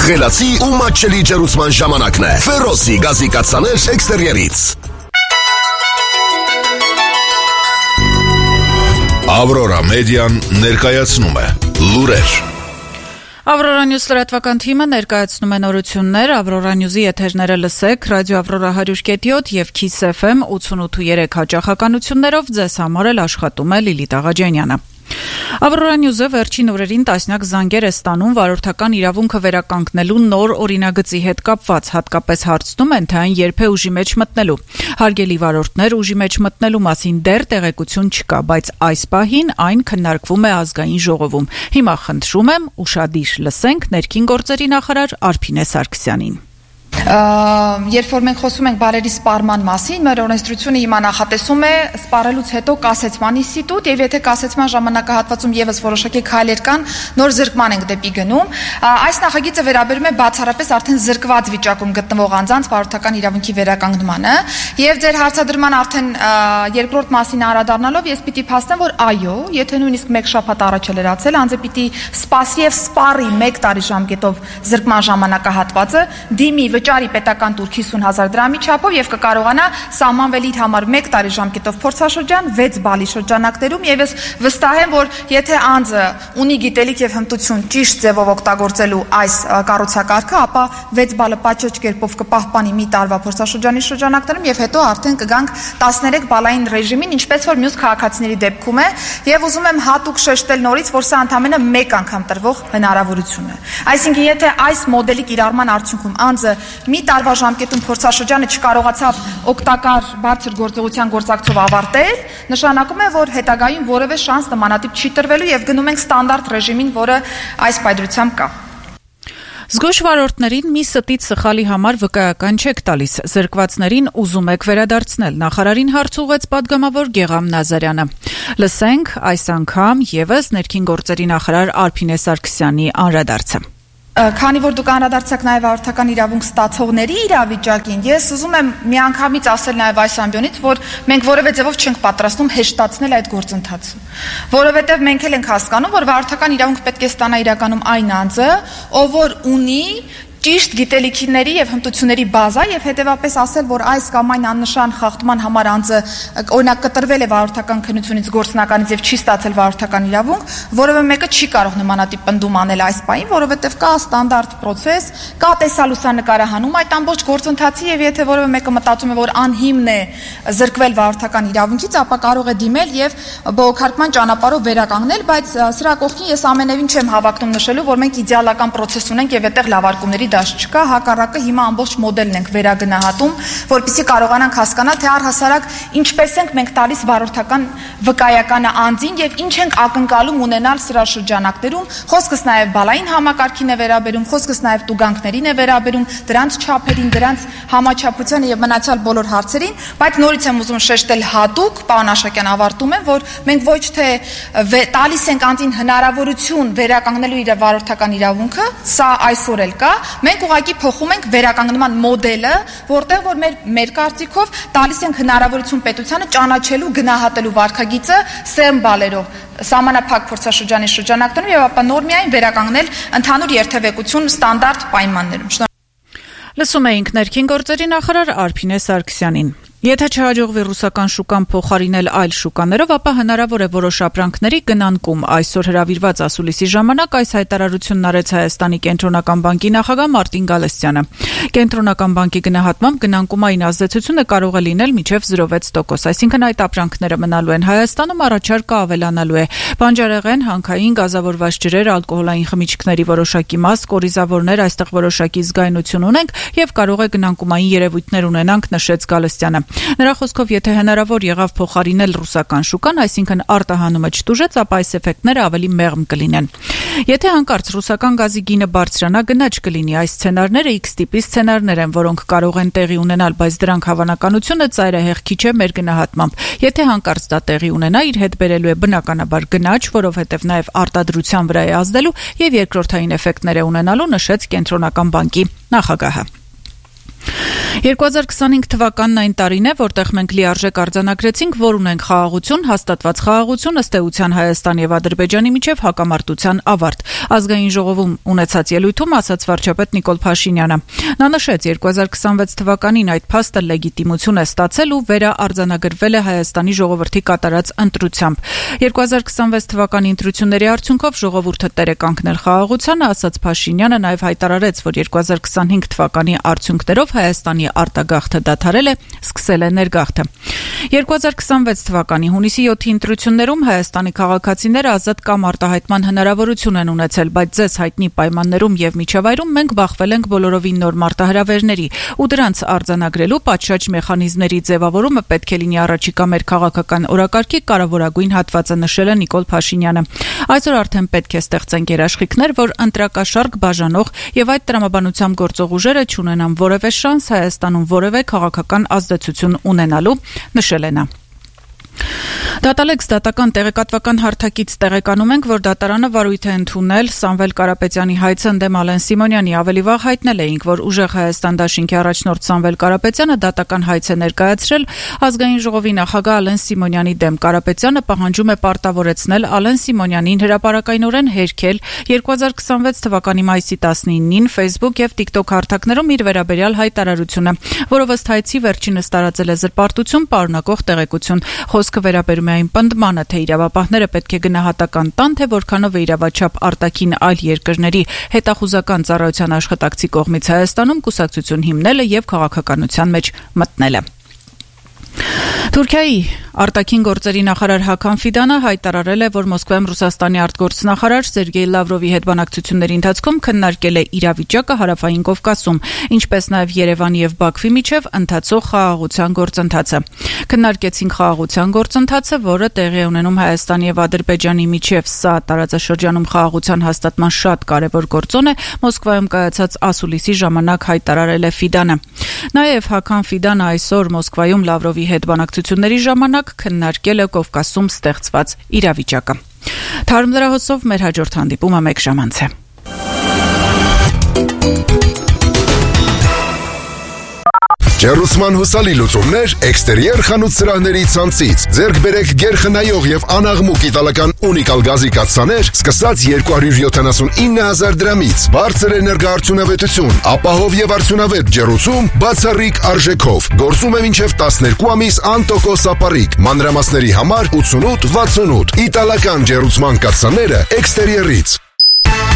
Խելացի ու մատչելի ջերուցման ժամանակն է։ Ֆերոսի գազի կաթսաներ էքստերիերից։ Ավրորա մեդիան ներկայացնում է լուրեր։ Ավրորա Նյուզ լրատվական թիմը ներկայացնում է նորություններ, Ավրորա Նյուզի եթերները լսեք, ռադիո Ավրորա 100.7 եւ Kiss FM 88.3 հաճախականություններով ձեզ համար էլ աշխատում է Լիլիթ Աղաջանյանը։ Ավրորա Նյուզը վերջին օրերին տասնյակ զանգեր է ստանում վարորդական իրավունքը վերականգնելու նոր օրինագծի հետ կապված, հատկապես հարցնում են, թե այն երբ է ուժի մեջ մտնելու։ Հարգելի վարորդներ, ուժի մեջ մտնելու մասին դեռ տեղեկություն չկա, բայց այս պահին այն քննարկվում է ազգային ժողովում։ Հիմա խնդրում եմ ուշադիր լսենք ներքին գործերի նախարար Արփինե Սարգսյանին։ Երբ որ մենք խոսում ենք բարերի սպառման մասին, մեր օրենսդրությունը հիմա նախատեսում է սպառելուց հետո կասեցման ինստիտուտ, եւ եթե կասեցման ժամանակահատվածում եւս որոշակի քայլեր կան, նոր զրկման ենք դեպի գնում։ Այս նախագիծը վերաբերում է բացառապես արդեն զրկված վիճակում գտնվող անձանց վարորդական իրավունքի վերականգնմանը, եւ ձեր հարցադրման արդեն երկրորդ մասին անդրադառնալով ես պիտի փաստեմ, որ այո, եթե նույնիսկ 1 շաբաթ առաջ է լրացել, անձը պիտի սպասի եւ սպառի 1 տարի ժամկետով զրկման ժամանակահատվածը, դիմի վճարի պետական տուր 50,000 դրամի չափով եւ կկարողանա սահմանվել իր համար 1 տարի ժամկետով փորձաշրջան 6 բալի շրջանակներում եւ ես վստահ եմ, որ եթե անձը ունի գիտելիք եւ հմտություն ճիշտ ձևով օգտագործելու այս կառուցակարգը, ապա 6 բալը պատշաճ կերպով կպահպանի մի տարվա փորձաշրջանի շրջանակներում եւ հետո արդեն կգանք 13 բալային ռեժիմին, ինչպես որ մյուս քաղաքացիների դեպքում է եւ ուզում եմ հատուկ շեշտել նորից, որ սա ընդամենը 1 անգամ տրվող հնարավորություն է։ Այսինքն եթե այս մոդելի կիրառման արդյունքում անձը մի տարվա ժամկետում փորձաշրջանը չկարողացավ օգտակար բարձր գործողության գործակցով ավարտել, նշանակում է, որ հետագայում որևէ շանս նմանատիպ չի տրվելու եւ գնում ենք ստանդարտ ռեժիմին, որը այս պայծրությամբ կա։ Զգույշ վարորդներին մի ստից սխալի համար վկայական չեք տալիս, զրկվածներին ուզում եք վերադարձնել, նախարարին հարց ուղղեց պատգամավոր Գեգամ Նազարյանը։ Լսենք այս անգամ եւս ներքին գործերի նախարար Արփինե Սարգսյանի անդրադարձը։ Քանի որ դուք անդրադարձաք նաև վարորդական իրավունք ստացողների իրավիճակին, ես ուզում եմ միանգամից ասել նաև այս ամբիոնից, որ մենք որևէ ձևով չենք պատրաստում հեշտացնել այդ գործընթացը, որովհետև մենք էլ ենք հասկանում, որ վարորդական իրավունք պետք է ստանա իրականում այն անձը, ով որ ունի ճիշտ գիտելիքների եւ հմտությունների բազա եւ հետեւապես ասել, որ այս կամ այն աննշան խախտման համար անձը օրինակ կտրվել է վարորդական քննությունից գործնականից եւ չի ստացել վարորդական իրավունք, որովհետեւ մեկը չի կարող նմանատիպ պնդում անել այս պահին, որովհետեւ կա ստանդարտ process, կա տեսալուսանկարահանում այդ ամբողջ գործընթացի եւ եթե որևէ մեկը մտածում է, որ անհիմն է զրկվել վարորդական իրավունքից, ապա կարող է դիմել եւ բողոքարկման ճանապարհով վերականգնել, բայց սրա կողքին ես ամենևին չեմ հավակնում նշելու, որ մենք իդեալական process ունենք եւ այդտեղ լավարկումների դաշ չկա, հակառակը հիմա ամբողջ մոդելն ենք վերագնահատում, որպեսզի կարողանանք հասկանալ, թե առհասարակ ինչպես ենք մենք տալիս վարորդական վկայականը անձին եւ ինչ ենք ակնկալում ունենալ սրա շրջանակներում, խոսքս նաեւ բալային համակարգին է վերաբերում, խոսքս նաեւ տուգանքներին է վերաբերում, դրանց չափերին, դրանց համաչափությանը եւ մնացյալ բոլոր հարցերին, բայց նորից եմ ուզում շեշտել հատուկ, պարոն Աշակյան ավարտում եմ, որ մենք ոչ թե տալիս ենք անձին հնարավորություն վերականգնելու իր վարորդական իրավունքը, սա այսօր էլ կա, մենք ուղղակի փոխում ենք վերականգնման մոդելը, որտեղ որ մեր կարծիքով տալիս ենք հնարավորություն պետությանը ճանաչելու, գնահատելու վարքագիծը սերմ բալերով, սահմանափակ փորձաշրջանի շրջանակներում եւ ապա նոր միայն վերականգնել ընդհանուր երթևեկություն ստանդարտ պայմաններում։ Լսում էինք ներքին գործերի նախարար Արփինե Սարգսյանին։ Եթե չհաջողվի ռուսական շուկան փոխարինել այլ շուկաներով, ապա հնարավոր է որոշ ապրանքների գնանկում։ Այսօր հրավիրված ասուլիսի ժամանակ այս հայտարարությունն արեց Հայաստանի կենտրոնական բանկի նախագահ Մարտին Գալստյանը։ Կենտրոնական բանկի գնահատմամբ գնանկումային ազդեցությունը կարող է լինել մինչև 0.6%, այսինքն այդ ապրանքները մնալու են Հայաստանում, առաջարկը ավելանալու է։ Բանջարեղեն, հանքային, գազավորված ջրեր, ալկոհոլային խմիչքների որոշակի մաս, կորիզավորներ, այստեղ որոշակի զգայունություն ունենք եւ կարող է գնանկումային երևույթներ ունենանք, նշեց Գալստյանը։ Նրա խոսքով, եթե հնարավոր եղավ փոխարինել ռուսական շուկան, այսինքն արտահանումը չտուժեց, ապա այս էֆեկտները ավելի մեղմ կլինեն։ Եթե հանկարծ ռուսական գազի գինը բարձրանա, գնաճ կլինի։ Այս սցենարները X տիպի սցենարներ են, որոնք կարող են տեղի ունենալ, բայց դրանք հավանականությունը ծայրահեղքի չէ մեր գնահատմամբ։ Եթե հանկարծ դա տեղի ունենա, իր հետ բերելու է բնականաբար գնաճ, որովհետև նաև արտադրության վրա է ազդելու եւ երկրորդային էֆեկտներ է ունենալու, նշեց կենտրոնական բանկի նախագահը։ 2025 թվականն այն տարին է, որտեղ մենք լիարժեք արձանագրեցինք, որ ունենք խաղաղություն, հաստատված խաղաղություն ըստ էության Հայաստանի եւ Ադրբեջանի միջև հակամարտության ավարտ։ Ազգային ժողովում ունեցած ելույթում ասաց վարչապետ Նիկոլ Փաշինյանը։ Նա նշեց, 2026 թվականին այդ փաստը լեգիտիմություն է ստացել ու վերաարձանագրվել է Հայաստանի ժողովրդի կատարած ընտրությամբ։ 2026 թվականի ընտրությունների արդյունքով ժողովուրդը տեր է կանգնել խաղաղությանը, ասաց Փաշինյանը, նաև հայտարարեց, որ 2025 թվականի արդյունքներով Հայաստանի արտագաղթը դադարել է, սկսել է ներգաղթը։ 2026 թվականի հունիսի 7-ի ընտրություններում Հայաստանի քաղաքացիները ազատ կամ արտահայտման հնարավորություն են ունեցել, բայց ձեզ հայտնի պայմաններում եւ միջավայրում մենք բախվել ենք բոլորովին նոր մարտահրավերների ու դրանց արձանագրելու պատշաճ մեխանիզմների ձևավորումը պետք է լինի առաջիկա մեր քաղաքական օրակարգի կարևորագույն հատվածը, նշել է Նիկոլ Փաշինյանը։ Այսօր արդեն պետք է ստեղծենք երաշխիքներ, որ ընտրակաշարք բաժանող եւ այդ տրամաբանությամբ գործող ուժերը չունենան որևէ շանս Հայաստանում որևէ քաղաքական ազդեցություն ունենալու, նշել է նա։ Դատալեքս դատական տեղեկատվական հարթակից տեղեկանում ենք, որ դատարանը վարույթ է ընդունել Սամվել Կարապետյանի հայցը ընդդեմ Ալեն Սիմոնյանի։ Ավելի վաղ հայտնել էինք, որ ուժեղ Հայաստան դաշինքի առաջնորդ Սամվել Կարապետյանը դատական հայց է ներկայացրել Ազգային ժողովի նախագահ Ալեն Սիմոնյանի դեմ։ Կարապետյանը պահանջում է պարտավորեցնել Ալեն Սիմոնյանին հրապարակայնորեն հերքել 2026 թվականի մայիսի 19-ին Facebook եւ TikTok հարթակներում իր վերաբերյալ հայտարարությունը, որով ըստ հայցի վերջինս տարածել է զրպարտություն պարունակող տեղեկություն։ Խոսքը վերաբերում է այն պնդմանը, թե իրավապահները պետք է գնահատական տան, թե որքանով է իրավաչափ արտաքին այլ երկրների հետախուզական ծառայության աշխատակցի կողմից Հայաստանում կուսակցություն հիմնելը եւ քաղաքականության մեջ մտնելը։ Թուրքիայի արտաքին գործերի նախարար Հական Ֆիդանը հայտարարել է, որ Մոսկվայում Ռուսաստանի արտգործնախարար Սերգեյ Լավրովի հետ բանակցությունների ընթացքում քննարկել է իրավիճակը Հարավային Կովկասում, ինչպես նաև Երևանի եւ Բաքվի միջև ընթացող խաղաղության գործընթացը։ Քննարկեցին խաղաղության գործընթացը, որը տեղի է ունենում Հայաստանի եւ Ադրբեջանի միջև։ Սա տարածաշրջանում խաղաղության հաստատման շատ կարևոր գործոն է, Մոսկվայում կայացած ասուլիսի ժամանակ հայտարարել է Ֆիդանը։ Նաև Հական Ֆիդանը այսօր Մոսկվայում Լավրովի հետ բանակցությունների ժամանակ քննարկել է Կովկասում ստեղծված իրավիճակը։ Թարմ լրահոսով մեր հաջորդ հանդիպումը 1 ժամ անց է։ Ջեռուսման հուսալի լուծումներ էքստերիեր խանութ սրահների ցանցից։ Ձեռք բերեք գերխնայող եւ անաղմուկ իտալական ունիկալ գազի կաթսաներ, սկսած 279,000 դրամից։ Բարձր էներգոարդյունավետություն, ապահով եւ արդյունավետ ջեռուցում, բացառիկ արժեքով։ Գործում է մինչեւ 12 ամիս անտոկոս ապառիկ։ Մանրամասների համար 8868։ Իտալական ջեռուցման կաթսաները էքստերիերից։